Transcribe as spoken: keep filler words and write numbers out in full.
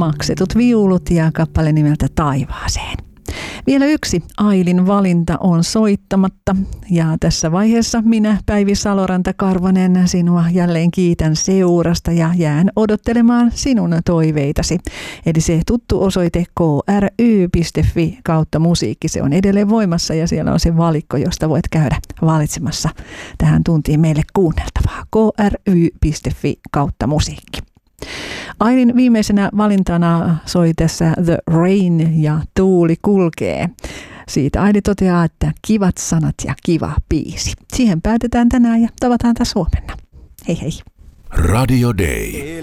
Maksetut viulut ja kappale nimeltä Taivaaseen. Vielä yksi Ailin valinta on soittamatta ja tässä vaiheessa minä, Päivi Saloranta-Karvanen, sinua jälleen kiitän seurasta ja jään odottelemaan sinun toiveitasi. Eli se tuttu osoite k r y piste f i kautta musiikki, se on edelleen voimassa ja siellä on se valikko, josta voit käydä valitsemassa tähän tuntiin meille kuunneltavaa. k r y piste f i kautta musiikki. Ailin viimeisenä valintana soi tässä The Rain ja Tuuli kulkee. Siitä Aili toteaa, että kivat sanat ja kiva biisi. Siihen päätetään tänään ja tavataan taas huomenna. Hei hei. Radio Day.